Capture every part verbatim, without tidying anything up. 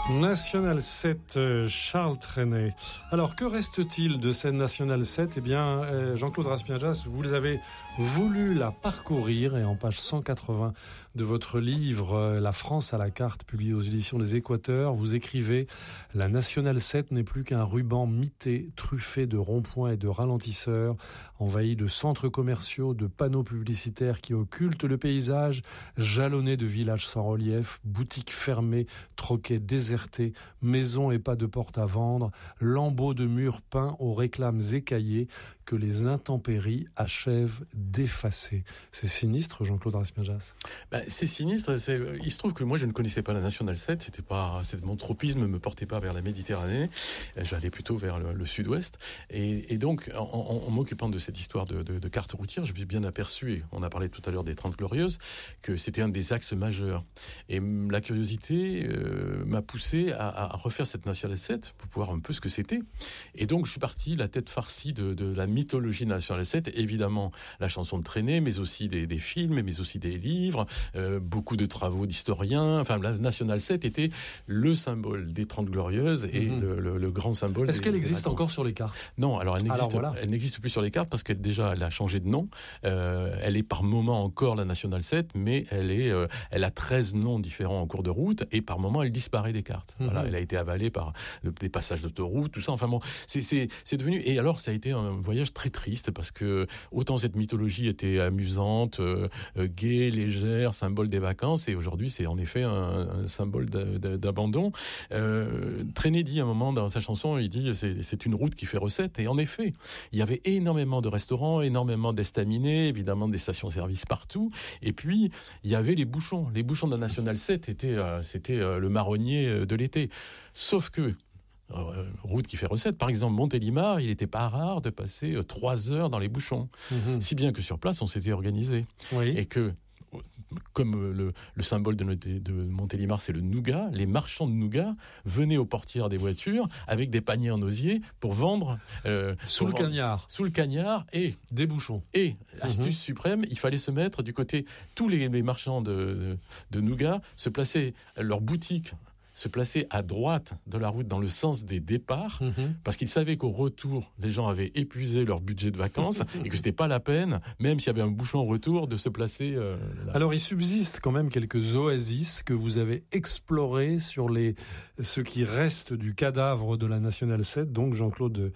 National sept, Charles Trenet. Alors, que reste-t-il de cette National sept ? Eh bien, euh, Jean-Claude Raspienjas, vous avez voulu la parcourir et en page cent quatre-vingts de votre livre euh, La France à la carte, publié aux éditions Les Équateurs, vous écrivez « La National sept n'est plus qu'un ruban mité, truffé de ronds-points et de ralentisseurs, envahi de centres commerciaux, de panneaux publicitaires qui occultent le paysage, jalonné de villages sans relief, boutiques fermées, troquets désertés, maisons et pas de porte à vendre, lambeaux de murs peints aux réclames écaillées que les intempéries achèvent d'effacer. » C'est sinistre, Jean-Claude Raspienjas. Ben, c'est sinistre. C'est... Il se trouve que moi, je ne connaissais pas la National sept. C'était pas, c'était mon tropisme ne me portait pas vers la Méditerranée. J'allais plutôt vers le, le sud-ouest. Et, et donc, en, en, en m'occupant de cette histoire de, de, de carte routière, je me suis bien aperçu, et on a parlé tout à l'heure des Trente Glorieuses, que c'était un des axes majeurs. Et la curiosité euh, m'a poussé à, à refaire cette National sept pour voir un peu ce que c'était. Et donc, je suis parti la tête farcie de, de la mythologie de la National sept. Évidemment, la chanson de Trenet, mais aussi des, des films, mais aussi des livres, euh, beaucoup de travaux d'historiens. Enfin, la National sept était le symbole des Trente Glorieuses et mmh. le, le, le grand symbole. Est-ce des, qu'elle existe encore sur les cartes ? Non, alors elle n'existe, alors voilà. elle n'existe plus sur les cartes parce qu'elle déjà elle a changé de nom. Euh, elle est par moment encore la National sept, mais elle est, euh, elle a treize noms différents en cours de route et par moment elle disparaît des cartes. Mmh. Voilà, elle a été avalée par des passages d'autoroute, tout ça. Enfin bon, c'est c'est c'est devenu. Et alors ça a été un voyage très triste parce que autant cette mythologie était amusante, euh, gaie, légère, symbole des vacances, et aujourd'hui c'est en effet un, un symbole d'abandon. Euh, Trenet dit à un moment dans sa chanson, il dit c'est, c'est une route qui fait recette, et en effet, il y avait énormément de restaurants, énormément d'estaminets, évidemment des stations-service partout, et puis il y avait les bouchons. Les bouchons de la National sept étaient, euh, c'était euh, le marronnier de l'été. Sauf que Euh, route qui fait recette. Par exemple, Montélimar, il n'était pas rare de passer euh, trois heures dans les bouchons. Mmh. Si bien que sur place, on s'était organisé. Oui. Et que, comme le, le symbole de, de Montélimar, c'est le nougat, les marchands de nougat venaient aux portières des voitures avec des paniers en osier pour vendre... Euh, sous pour le cagnard. Sous le cagnard et... Des bouchons. Et, astuce mmh. suprême, il fallait se mettre du côté... Tous les, les marchands de, de, de nougat se plaçaient leur boutique... se placer à droite de la route dans le sens des départs, mmh. parce qu'ils savaient qu'au retour, les gens avaient épuisé leur budget de vacances et que c'était pas la peine, même s'il y avait un bouchon au retour, de se placer euh, là. Alors, il subsiste quand même quelques oasis que vous avez explorées sur les, ce qui reste du cadavre de la National sept, donc Jean-Claude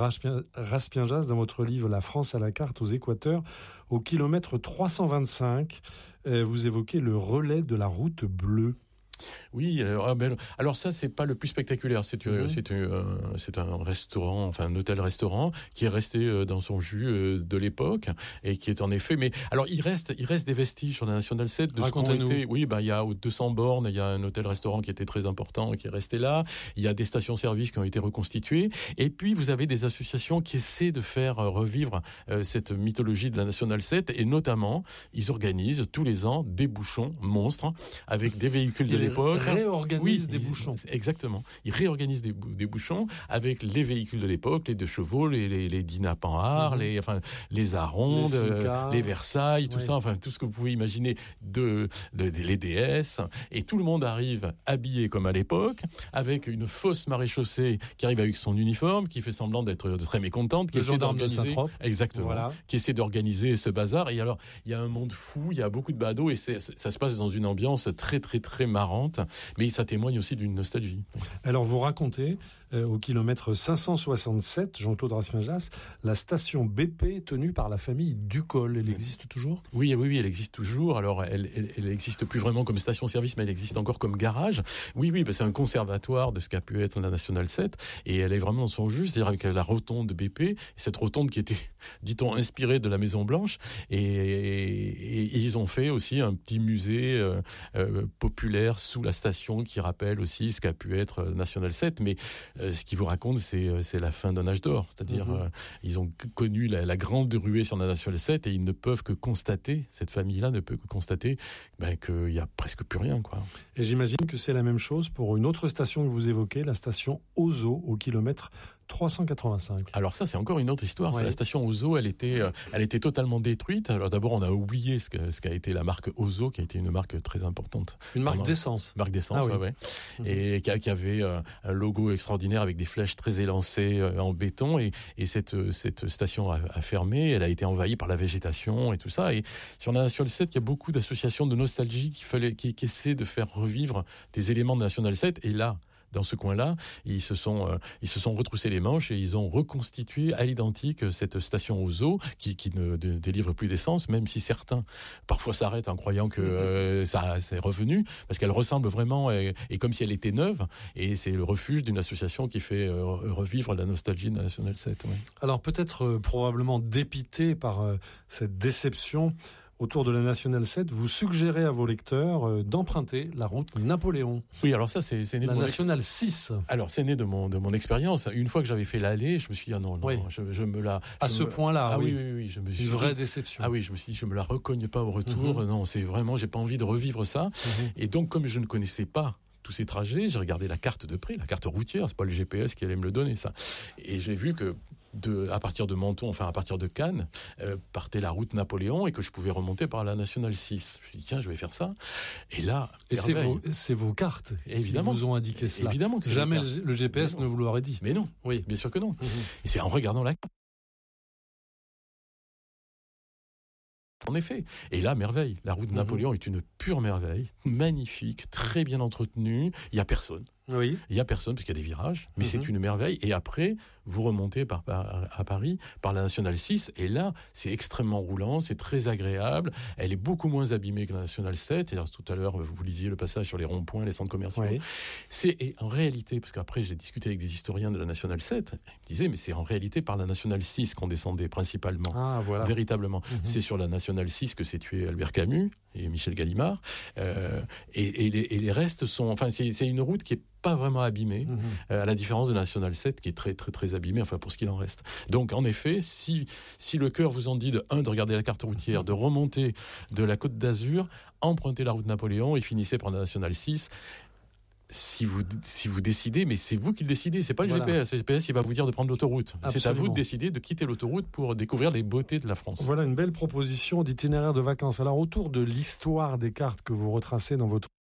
Raspienjas, dans votre livre La France à la carte aux Équateurs, au kilomètre trois cent vingt-cinq, euh, vous évoquez le relais de la route bleue. Oui, alors, alors ça c'est pas le plus spectaculaire, c'est, mmh. c'est, un, c'est un restaurant, enfin un hôtel-restaurant qui est resté dans son jus de l'époque et qui est en effet, mais alors il reste, il reste des vestiges sur la National sept de ce qu'on était. Oui, bah il y a deux cents bornes, il y a un hôtel-restaurant qui était très important qui est resté là, il y a des stations-service qui ont été reconstituées, et puis vous avez des associations qui essaient de faire revivre euh, cette mythologie de la National sept, et notamment ils organisent tous les ans des bouchons monstres avec des véhicules de l'époque. Réorganise oui, des ils, bouchons. Exactement. Ils réorganisent des, des bouchons avec les véhicules de l'époque, les deux chevaux, les, les, les Dinah Panhard, mmh. les, enfin, les Arondes, les, euh, les Versailles, tout ouais. ça, enfin, tout ce que vous pouvez imaginer de, de, de les déesses. Et tout le monde arrive habillé comme à l'époque, avec une fausse maréchaussée qui arrive avec son uniforme, qui fait semblant d'être très mécontente, qui le essaie d'organiser. De Saint-Trope. Exactement. Voilà. Qui essaie d'organiser ce bazar. Et alors, il y a un monde fou, il y a beaucoup de badauds, et c'est, ça se passe dans une ambiance très, très, très marrante. Mais ça témoigne aussi d'une nostalgie. Alors vous racontez, euh, au kilomètre cinq cent soixante-sept, Jean-Claude Raspienjas, la station B P tenue par la famille Ducol. Elle existe toujours ? Oui, oui, oui, elle existe toujours. Alors elle, elle, elle existe plus vraiment comme station-service, mais elle existe encore comme garage. Oui, oui, bah, c'est un conservatoire de ce qu'a pu être la National sept, et elle est vraiment dans son jus, c'est-à-dire avec la rotonde B P, cette rotonde qui était, dit-on, inspirée de la Maison Blanche, et, et, et ils ont fait aussi un petit musée euh, euh, populaire sous la station qui rappelle aussi ce qu'a pu être National sept, mais euh, ce qu'ils vous racontent, c'est, c'est la fin d'un âge d'or. C'est-à-dire, mmh. euh, ils ont connu la, la grande ruée sur la National sept, et ils ne peuvent que constater, cette famille-là ne peut que constater ben, qu'il n'y a presque plus rien, quoi. Et j'imagine que c'est la même chose pour une autre station que vous évoquez, la station Ozo, au kilomètre trois cent quatre-vingt-cinq. Alors ça, c'est encore une autre histoire. Ouais. C'est la station Ozo, elle était, euh, elle était totalement détruite. Alors d'abord, on a oublié ce, que, ce qu'a été la marque Ozo, qui a été une marque très importante. Une marque Pendant... d'essence. Marque d'essence, ah, oui. ouais, ouais. Mmh. Et qui, a, qui avait euh, un logo extraordinaire avec des flèches très élancées euh, en béton. Et, et cette, cette station a, a fermé. Elle a été envahie par la végétation et tout ça. Et sur la National sept, il y a beaucoup d'associations de nostalgie qui, fallait, qui, qui essaient de faire revivre des éléments de National sept. Et là, dans ce coin-là, ils se sont, euh, ils se sont retroussés les manches et ils ont reconstitué à l'identique cette station Ozo qui, qui ne de, délivre plus d'essence, même si certains parfois s'arrêtent en croyant que euh, ça c'est revenu, parce qu'elle ressemble vraiment et, et comme si elle était neuve. Et c'est le refuge d'une association qui fait euh, revivre la nostalgie de la National sept. Oui. Alors peut-être euh, probablement dépité par euh, cette déception autour de la National sept, vous suggérez à vos lecteurs euh, d'emprunter la route Napoléon. Oui, alors ça, c'est, c'est né la de mon National ex... six. Alors, c'est né de mon, de mon expérience. Une fois que j'avais fait l'aller, je me suis dit, ah non, non, oui. je, je me la... À je ce me... point-là, ah, oui. oui, oui, oui. Je me suis Une vraie dit... déception. Ah oui, je me suis dit, je me la recogne pas au retour. Mm-hmm. Non, c'est vraiment, j'ai pas envie de revivre ça. Mm-hmm. Et donc, comme je ne connaissais pas tous ces trajets, j'ai regardé la carte de près, la carte routière, c'est pas le G P S qui allait me le donner, ça. Et j'ai vu que De, à partir de Menton, enfin à partir de Cannes, euh, partait la route Napoléon et que je pouvais remonter par la National six. Je me suis dit, tiens, je vais faire ça. Et là, et c'est vos, c'est vos cartes évidemment, qui vous ont indiqué cela. Évidemment que jamais le, le G P S ne vous l'aurait dit. Mais non, oui. Bien sûr que non. Mm-hmm. Et c'est en regardant la carte. En effet. Et là, merveille. La route de Napoléon mm-hmm. est une pure merveille, magnifique, très bien entretenue. Il n'y a personne. Oui. Il n'y a personne parce qu'il y a des virages, mais mm-hmm. c'est une merveille. Et après, vous remontez par, par, à Paris par la National six. Et là, c'est extrêmement roulant, c'est très agréable. Elle est beaucoup moins abîmée que la National sept. Et alors, tout à l'heure, vous lisiez le passage sur les ronds-points, les centres commerciaux. Oui. C'est et en réalité, parce qu'après, j'ai discuté avec des historiens de la National sept, ils me disaient, mais c'est en réalité par la National six qu'on descendait principalement. Ah, voilà. Véritablement. Mm-hmm. C'est sur la National six que s'est tué Albert Camus et Michel Gallimard. Euh, et, et, les, et les restes sont... Enfin, c'est, c'est une route qui est pas vraiment abîmée, mmh. euh, à la différence de la National sept qui est très très très abîmée, enfin pour ce qu'il en reste. Donc en effet, si si le cœur vous en dit de un de regarder la carte routière, de remonter de la Côte d'Azur, empruntez la route Napoléon et finissez par la National six. Si vous, si vous décidez, mais c'est vous qui le décidez, c'est pas le voilà. G P S. Le G P S, il va vous dire de prendre l'autoroute. Absolument. C'est à vous de décider de quitter l'autoroute pour découvrir les beautés de la France. Voilà une belle proposition d'itinéraire de vacances. Alors autour de l'histoire des cartes que vous retracez dans votre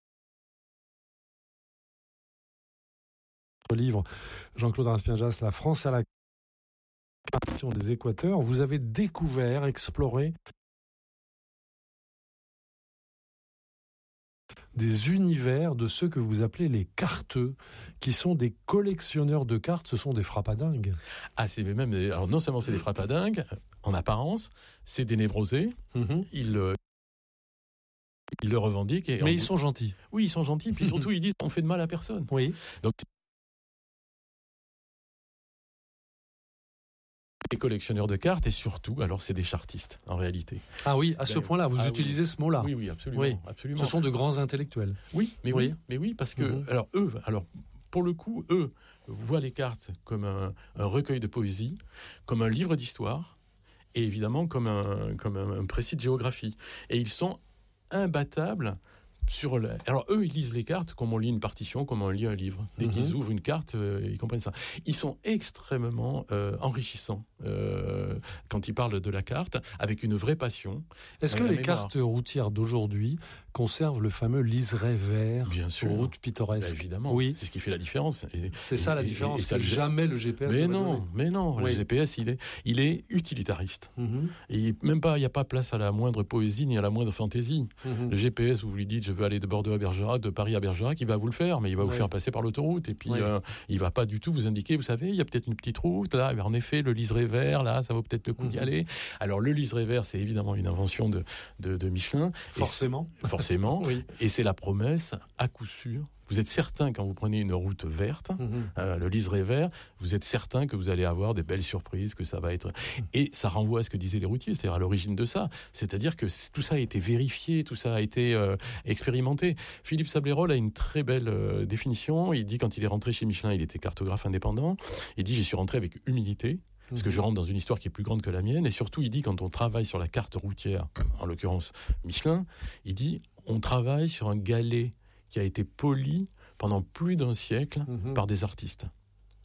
livre, Jean-Claude Raspien-Jass, La France à la question des Équateurs, vous avez découvert, exploré des univers de ceux que vous appelez les carteux, qui sont des collectionneurs de cartes. Ce sont des frappadingues. Ah, c'est même des, alors non seulement c'est des frappadingues, en apparence, c'est des névrosés. Mm-hmm. Ils, euh, ils le revendiquent. Et Mais ils bout... sont gentils. Oui, ils sont gentils. Puis surtout, ils disent on fait de mal à personne. Oui. Donc, des collectionneurs de cartes et surtout, alors c'est des chartistes en réalité. Ah oui, à ce point-là, vous ah, utilisez oui. ce mot-là. Oui, oui, absolument, oui. absolument. Ce sont de grands intellectuels. Oui, mais oui, oui mais oui, parce que mm-hmm. alors eux, alors pour le coup, eux voient les cartes comme un, un recueil de poésie, comme un livre d'histoire et évidemment comme un comme un, un précis de géographie. Et ils sont imbattables. Sur le... Alors eux, ils lisent les cartes comme on lit une partition, comme on lit un livre. Dès mm-hmm. qu'ils ouvrent une carte, euh, ils comprennent ça. Ils sont extrêmement euh, enrichissants euh, quand ils parlent de la carte, avec une vraie passion. Est-ce que les mémoire. cartes routières d'aujourd'hui conservent le fameux liseré vert Bien sûr. Aux routes pittoresques? Bah, évidemment, oui. C'est ce qui fait la différence. Et, c'est ça la et, différence, et, et, et ça, jamais le G P S... Mais non, mais non, oui. Le G P S, il est, il est utilitariste. Mm-hmm. Et même pas, il n'y a pas place à la moindre poésie ni à la moindre fantaisie. Mm-hmm. Le G P S, vous lui dites, je veux aller de Bordeaux à Bergerac, de Paris à Bergerac, il va vous le faire, mais il va oui. vous faire passer par l'autoroute. Et puis, oui. euh, il ne va pas du tout vous indiquer, vous savez, il y a peut-être une petite route, là, en effet, le liseré vert, là, ça vaut peut-être le coup mm-hmm. d'y aller. Alors, le liseré vert, c'est évidemment une invention de, de, de Michelin. Forcément. Forcément. oui. Et c'est la promesse, à coup sûr. Vous êtes certain, quand vous prenez une route verte, mmh. euh, le liseré vert, vous êtes certain que vous allez avoir des belles surprises, que ça va être... Et ça renvoie à ce que disaient les routiers, c'est-à-dire à l'origine de ça. C'est-à-dire que tout ça a été vérifié, tout ça a été euh, expérimenté. Philippe Sablérol a une très belle euh, définition. Il dit, quand il est rentré chez Michelin, il était cartographe indépendant. Il dit, j'y suis rentré avec humilité, parce que je rentre dans une histoire qui est plus grande que la mienne. Et surtout, il dit, quand on travaille sur la carte routière, en l'occurrence Michelin, il dit, on travaille sur un galet qui a été poli pendant plus d'un siècle mmh. par des artistes.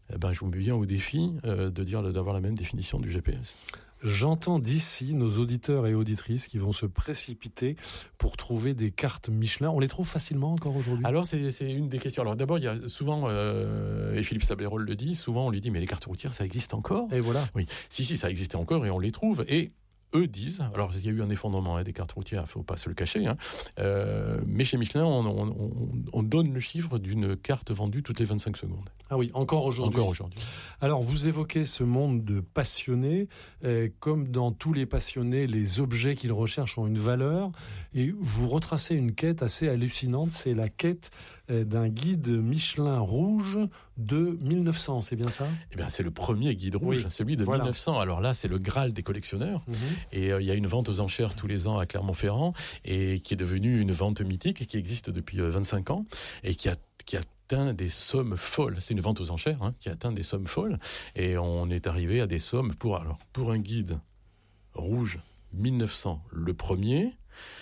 eh ben, je vous mets bien au défi euh, de dire d'avoir la même définition du G P S. J'entends d'ici nos auditeurs et auditrices qui vont se précipiter pour trouver des cartes Michelin. On les trouve facilement encore aujourd'hui ? Alors, c'est, c'est une des questions. Alors, d'abord, il y a souvent, euh, et Philippe Stablérol le dit, souvent on lui dit, mais les cartes routières, ça existe encore ? Et voilà. Oui, si, si, ça existait encore et on les trouve. Et eux disent, alors il y a eu un effondrement hein, des cartes routières, il ne faut pas se le cacher, hein, euh, mais chez Michelin, on, on, on, on donne le chiffre d'une carte vendue toutes les vingt-cinq secondes. Ah oui, encore aujourd'hui. Encore aujourd'hui. Alors, vous évoquez ce monde de passionnés. Euh, comme dans tous les passionnés, les objets qu'ils recherchent ont une valeur. Et vous retracez une quête assez hallucinante. C'est la quête euh, d'un guide Michelin rouge de mille neuf cents, c'est bien ça ? Eh bien, c'est le premier guide rouge, oui, celui de voilà. mille neuf cents. Alors là, c'est le Graal des collectionneurs. Mmh. Et il euh, y a une vente aux enchères tous les ans à Clermont-Ferrand, et qui est devenue une vente mythique, qui existe depuis euh, vingt-cinq ans, et qui a, qui a atteint des sommes folles. C'est une vente aux enchères hein, qui atteint des sommes folles. Et on est arrivé à des sommes pour, alors, pour un guide rouge mille neuf cents, le premier.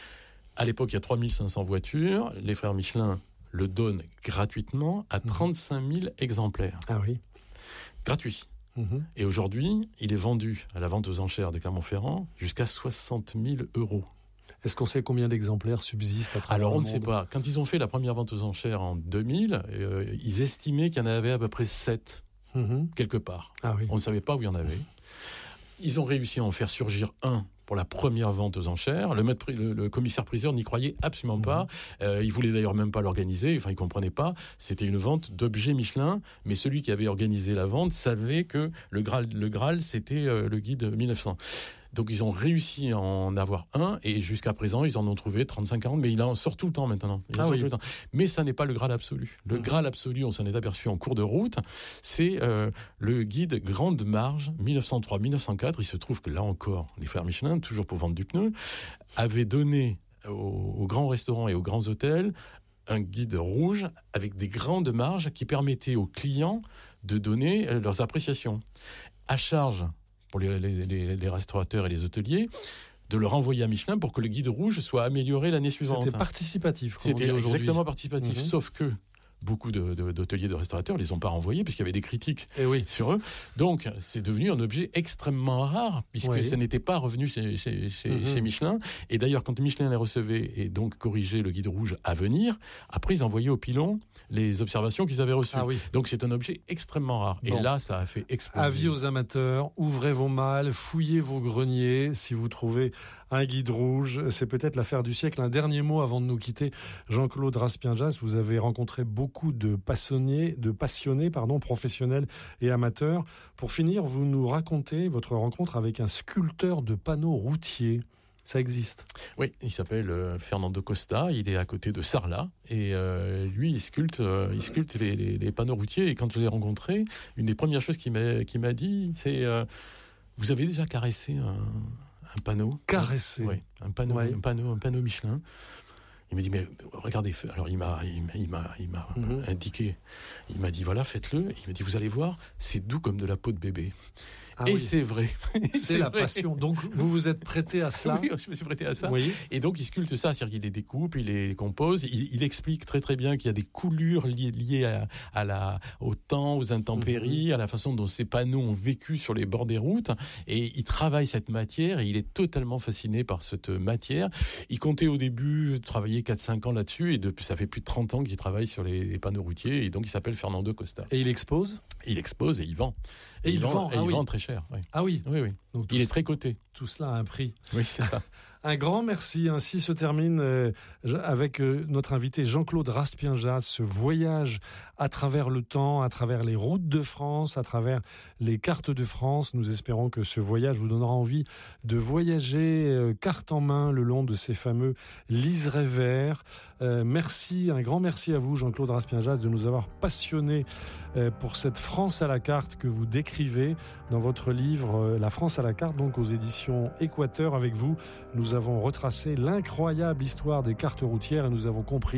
À l'époque, il y a trois mille cinq cents voitures. Les frères Michelin le donnent gratuitement à trente-cinq mille exemplaires. Ah oui. Gratuit. Mmh. Et aujourd'hui, il est vendu à la vente aux enchères de Clermont-Ferrand jusqu'à soixante mille euros. Est-ce qu'on sait combien d'exemplaires subsistent à travers Alors, on le ne monde ? sait pas. Quand ils ont fait la première vente aux enchères en deux mille, euh, ils estimaient qu'il y en avait à peu près sept, mmh. quelque part. Ah oui. On ne savait pas où il y en avait. Ils ont réussi à en faire surgir un pour la première vente aux enchères. Le, maître, le, le commissaire-priseur n'y croyait absolument mmh. pas. Euh, il voulait d'ailleurs même pas l'organiser. Enfin, il comprenait pas. C'était une vente d'objets Michelin, mais celui qui avait organisé la vente savait que le Graal, le Graal c'était euh, le guide mille neuf cents. Donc ils ont réussi à en avoir un, et jusqu'à présent ils en ont trouvé trente-cinq quarante, mais il en sort tout le temps maintenant. Il en ah sort oui. tout le temps. Mais ça n'est pas le Graal absolu. Le mmh. Graal absolu, on s'en est aperçu en cours de route, c'est euh, le guide Grande Marge mille neuf cent trois mille neuf cent quatre. Il se trouve que là encore, les frères Michelin, toujours pour vendre du pneu, avaient donné aux, aux grands restaurants et aux grands hôtels un guide rouge avec des grandes marges qui permettaient aux clients de donner euh, leurs appréciations. À charge pour les, les, les, les restaurateurs et les hôteliers, de le renvoyer à Michelin pour que le guide rouge soit amélioré l'année suivante. C'était participatif. C'était aujourd'hui. exactement participatif, mmh. sauf que beaucoup de, de, d'hôteliers, de restaurateurs ne les ont pas renvoyés parce qu'il y avait des critiques et oui. sur eux. Donc, c'est devenu un objet extrêmement rare puisque oui. ça n'était pas revenu chez, chez, chez, mmh. chez Michelin. Et d'ailleurs, quand Michelin les recevait et donc corrigeait le guide rouge à venir, après, ils envoyaient au pilon les observations qu'ils avaient reçues. Ah oui. Donc, c'est un objet extrêmement rare. Bon. Et là, ça a fait exploser. Avis aux amateurs, ouvrez vos malles, fouillez vos greniers. Si vous trouvez un guide rouge, c'est peut-être l'affaire du siècle. Un dernier mot avant de nous quitter. Jean-Claude Raspien-Jass, vous avez rencontré beaucoup de passionnés, de passionnés pardon, professionnels et amateurs. Pour finir, vous nous racontez votre rencontre avec un sculpteur de panneaux routiers. Ça existe. Oui, il s'appelle euh, Fernando Costa, il est à côté de Sarlat, et euh, lui, il sculpte, euh, il sculpte les, les, les panneaux routiers, et quand je l'ai rencontré, une des premières choses qu'il m'a, qu'il m'a dit, c'est euh, « Vous avez déjà caressé un, un panneau ?» Caressé. Oui, un panneau, ouais. un panneau, un panneau Michelin. Il m'a dit, mais regardez, alors il m'a, il m'a, il m'a, il m'a mmh. indiqué, il m'a dit, voilà, faites-le. Il m'a dit, vous allez voir, c'est doux comme de la peau de bébé. Ah et oui. c'est vrai. C'est, c'est la vrai. Passion. Donc, vous vous êtes prêté à cela ? Oui, je me suis prêté à ça. Oui. Et donc, il sculpte ça, c'est-à-dire qu'il les découpe, il les compose. Il, il explique très, très bien qu'il y a des coulures liées, liées à, à la, au temps, aux intempéries, mmh. à la façon dont ces panneaux ont vécu sur les bords des routes. Et il travaille cette matière et il est totalement fasciné par cette matière. Il comptait au début travailler quatre cinq ans là-dessus et depuis, ça fait plus de trente ans qu'il travaille sur les, les panneaux routiers. Et donc, il s'appelle Fernando Costa. Et il expose ? Il expose et il vend. Et, et il vend, vend, et ah il oui. vend très cher. Oui. Ah oui. Oui, oui. Donc, il est très coté. Tout cela a un prix. Oui, c'est ça. Un grand merci. Ainsi se termine euh, avec euh, notre invité Jean-Claude Raspien-Jass ce voyage à travers le temps, à travers les routes de France, à travers les cartes de France. Nous espérons que ce voyage vous donnera envie de voyager euh, carte en main le long de ces fameux liserés verts. Euh, merci, un grand merci à vous Jean-Claude Raspien-Jass de nous avoir passionnés euh, pour cette France à la carte que vous décrivez dans votre livre euh, La France à la carte, donc aux éditions Équateur. Avec vous, nous avons retracé l'incroyable histoire des cartes routières et nous avons compris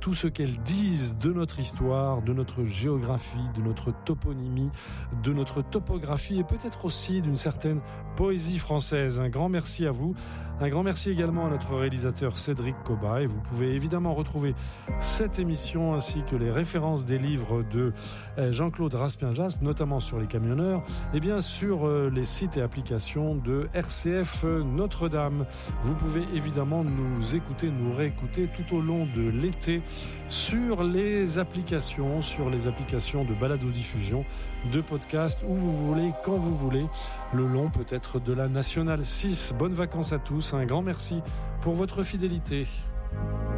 tout ce qu'elles disent de notre histoire, de notre géographie, de notre toponymie, de notre topographie et peut-être aussi d'une certaine poésie française. Un grand merci à vous. Un grand merci également à notre réalisateur Cédric Coba. Et vous pouvez évidemment retrouver cette émission ainsi que les références des livres de Jean-Claude Raspien-Jass, notamment sur les camionneurs, et bien sur les sites et applications de R C F Notre-Dame. Vous pouvez évidemment nous écouter, nous réécouter tout au long de l'été sur les applications, sur les applications de balado-diffusion, de podcast, où vous voulez, quand vous voulez, le long peut-être de la Nationale six. Bonnes vacances à tous, un grand merci pour votre fidélité.